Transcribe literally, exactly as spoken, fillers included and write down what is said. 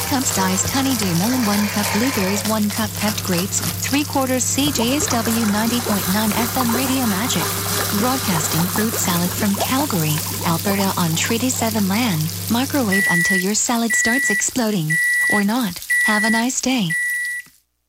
cups diced honeydew melon, one cup blueberries, one cup pepped grapes, three quarters C J S W ninety point nine F M Radio Magic. Broadcasting fruit salad from Calgary, Alberta on Treaty seven land. Microwave until your salad starts exploding. Or not. Have a nice day.